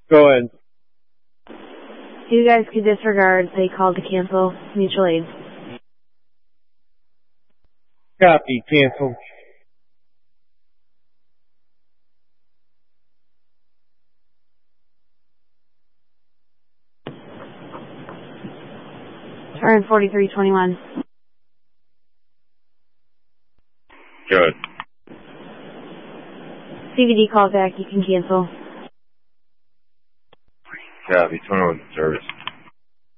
Go ahead. You guys could disregard. They called to cancel mutual aid. Copy. Cancel. Turn 4321. Good. CVD call back. You can cancel. Copy. 21 service.